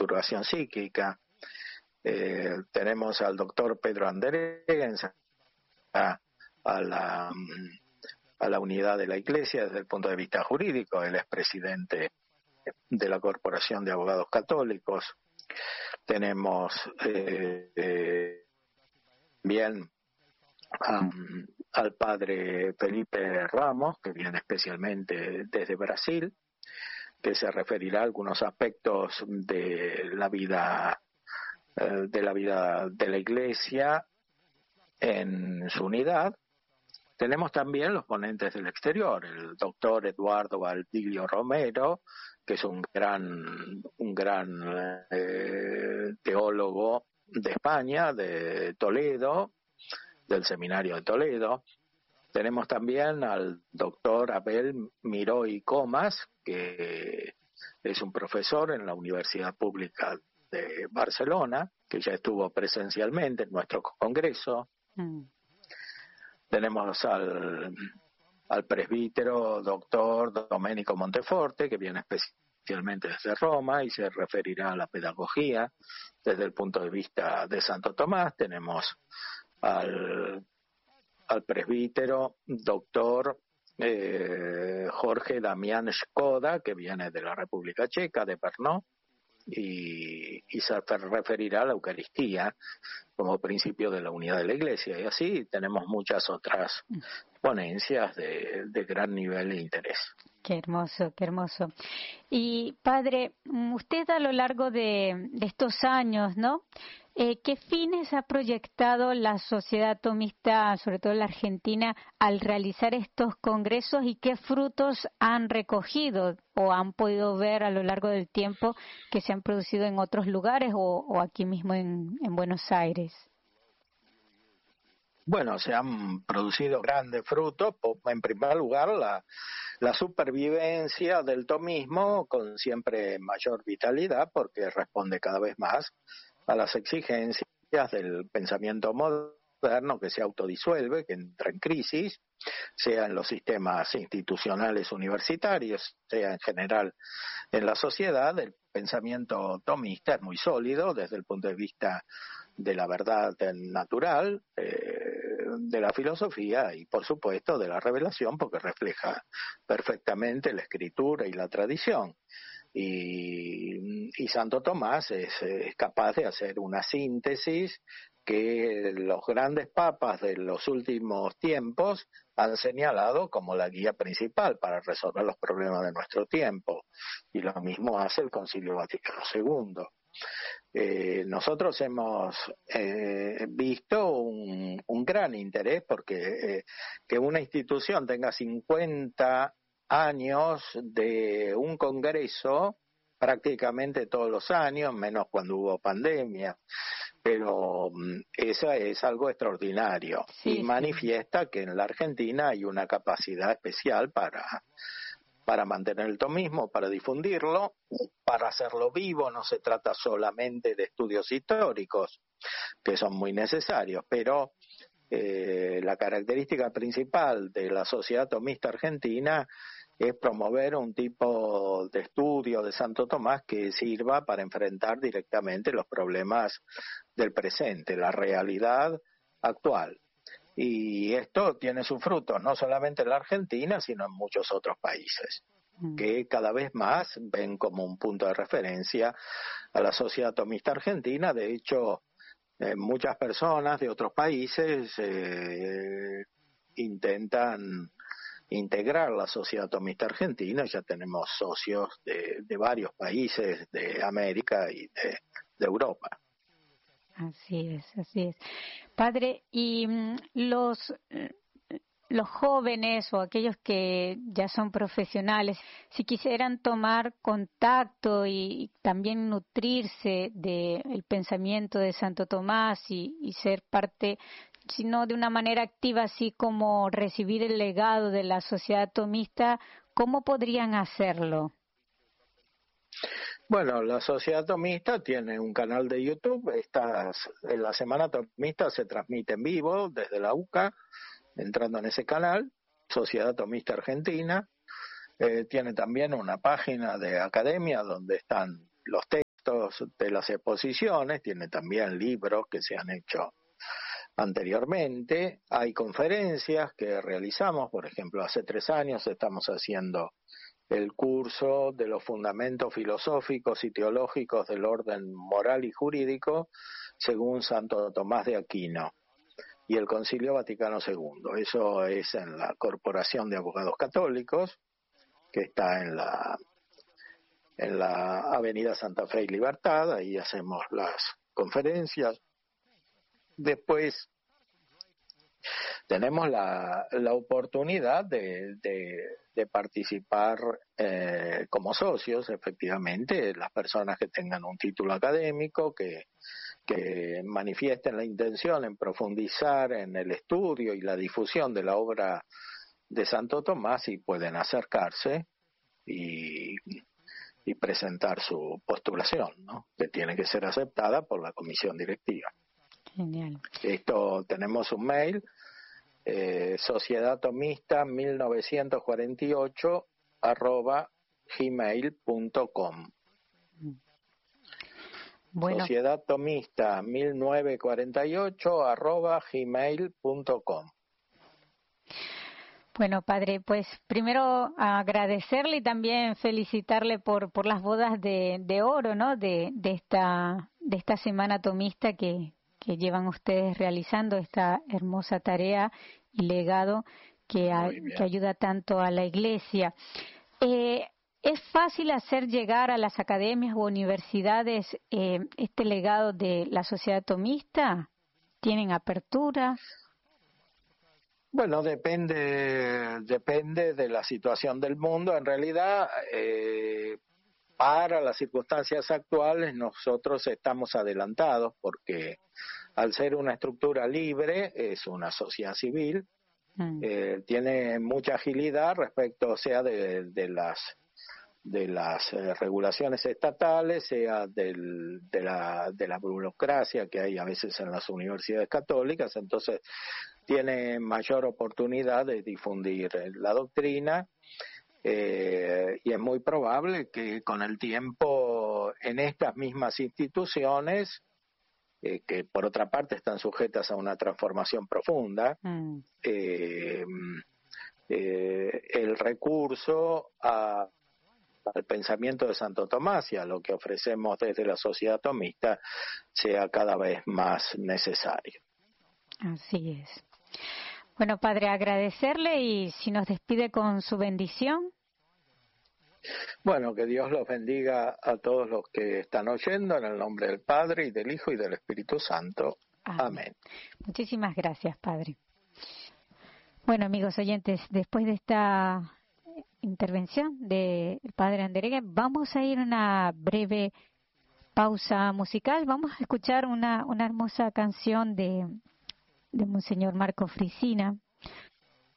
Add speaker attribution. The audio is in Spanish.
Speaker 1: perturbación psíquica. Tenemos al doctor Pedro Anderegens a la unidad de la Iglesia desde el punto de vista jurídico. Él es presidente de la Corporación de Abogados Católicos. Tenemos bien al padre Felipe Ramos, que viene especialmente desde Brasil, que se referirá a algunos aspectos de la vida de la Iglesia en su unidad. Tenemos también los ponentes del exterior, el doctor Eduardo Valdilio Romero, que es un gran teólogo de España, de Toledo, del Seminario de Toledo. Tenemos también al doctor Abel Miró y Comas, que es un profesor en la Universidad Pública de Barcelona, que ya estuvo presencialmente en nuestro congreso. Tenemos al presbítero doctor Domenico Monteforte, que viene especialmente desde Roma y se referirá a la pedagogía desde el punto de vista de Santo Tomás. Tenemos al presbítero doctor Jorge Damián Škoda, que viene de la República Checa, de Brno, y se referirá a la Eucaristía como principio de la unidad de la Iglesia. Y así tenemos muchas otras ponencias de gran nivel de interés.
Speaker 2: Qué hermoso, qué hermoso. Y padre, usted a lo largo de estos años, ¿no? ¿Qué fines ha proyectado la Sociedad Tomista, sobre todo en la Argentina, al realizar estos congresos y qué frutos han recogido o han podido ver a lo largo del tiempo que se han producido en otros lugares o aquí mismo en Buenos Aires?
Speaker 1: Bueno, se han producido grandes frutos. En primer lugar, la supervivencia del tomismo con siempre mayor vitalidad, porque responde cada vez más a las exigencias del pensamiento moderno, que se autodisuelve, que entra en crisis, sea en los sistemas institucionales universitarios, sea en general en la sociedad. El pensamiento tomista es muy sólido desde el punto de vista de la verdad natural, de la filosofía y, por supuesto, de la revelación, porque refleja perfectamente la escritura y la tradición. Y Santo Tomás es capaz de hacer una síntesis que los grandes papas de los últimos tiempos han señalado como la guía principal para resolver los problemas de nuestro tiempo. Y lo mismo hace el Concilio Vaticano II. Nosotros hemos visto un gran interés porque que una institución tenga 50 años de un congreso prácticamente todos los años, menos cuando hubo pandemia, pero eso es algo extraordinario.
Speaker 2: Sí,
Speaker 1: y manifiesta que en la Argentina hay una capacidad especial para mantener el tomismo, para difundirlo, para hacerlo vivo. No se trata solamente de estudios históricos, que son muy necesarios, pero la característica principal de la Sociedad Tomista Argentina es promover un tipo de estudio de Santo Tomás que sirva para enfrentar directamente los problemas del presente, la realidad actual. Y esto tiene sus frutos, no solamente en la Argentina, sino en muchos otros países, que cada vez más ven como un punto de referencia a la Sociedad Tomista Argentina. De hecho, muchas personas de otros países intentan integrar la Sociedad Tomista Argentina. Ya tenemos socios de varios países de América y de Europa.
Speaker 2: Así es, así es. Padre, y los jóvenes o aquellos que ya son profesionales, si quisieran tomar contacto y también nutrirse del pensamiento de Santo Tomás y ser parte, si no de una manera activa, así como recibir el legado de la Sociedad Tomista, ¿cómo podrían hacerlo?
Speaker 1: Bueno, la Sociedad Tomista tiene un canal de YouTube. En la Semana Tomista se transmite en vivo desde la UCA, entrando en ese canal, Sociedad Tomista Argentina. Tiene también una página de academia donde están los textos proyectos de las exposiciones, tiene también libros que se han hecho anteriormente, hay conferencias que realizamos, por ejemplo, hace 3 años estamos haciendo el curso de los fundamentos filosóficos y teológicos del orden moral y jurídico según Santo Tomás de Aquino y el Concilio Vaticano II. Eso es en la Corporación de Abogados Católicos, que está en la Avenida Santa Fe y Libertad. Ahí hacemos las conferencias. Después tenemos la oportunidad de participar como socios, efectivamente, las personas que tengan un título académico, que manifiesten la intención en profundizar en el estudio y la difusión de la obra de Santo Tomás, y pueden acercarse y presentar su postulación, ¿no?, que tiene que ser aceptada por la comisión directiva.
Speaker 2: Genial.
Speaker 1: Esto, tenemos un mail, sociedadtomista1948 @gmail.com.
Speaker 2: Bueno.
Speaker 1: Sociedadtomista1948 @gmail.com.
Speaker 2: Bueno, padre, pues primero agradecerle y también felicitarle por las bodas de oro, ¿no? De esta semana tomista que llevan ustedes realizando, esta hermosa tarea y legado que ayuda tanto a la Iglesia. ¿Es fácil hacer llegar a las academias u universidades este legado de la sociedad tomista? ¿Tienen apertura?
Speaker 1: Bueno, depende de la situación del mundo. En realidad, para las circunstancias actuales, nosotros estamos adelantados porque al ser una estructura libre, es una sociedad civil, tiene mucha agilidad respecto, sea de las regulaciones estatales, sea de la burocracia que hay a veces en las universidades católicas. Entonces tiene mayor oportunidad de difundir la doctrina, y es muy probable que con el tiempo en estas mismas instituciones, que por otra parte están sujetas a una transformación profunda, el recurso al pensamiento de Santo Tomás y a lo que ofrecemos desde la sociedad tomista sea cada vez más necesario.
Speaker 2: Así es. Bueno, padre, agradecerle y si nos despide con su bendición.
Speaker 1: Bueno, que Dios los bendiga a todos los que están oyendo, en el nombre del Padre, y del Hijo, y del Espíritu Santo. Amén.
Speaker 2: Muchísimas gracias, padre. Bueno, amigos oyentes, después de esta intervención del padre Andereghe, vamos a ir a una breve pausa musical. Vamos a escuchar una hermosa canción de Monseñor Marco Frisina,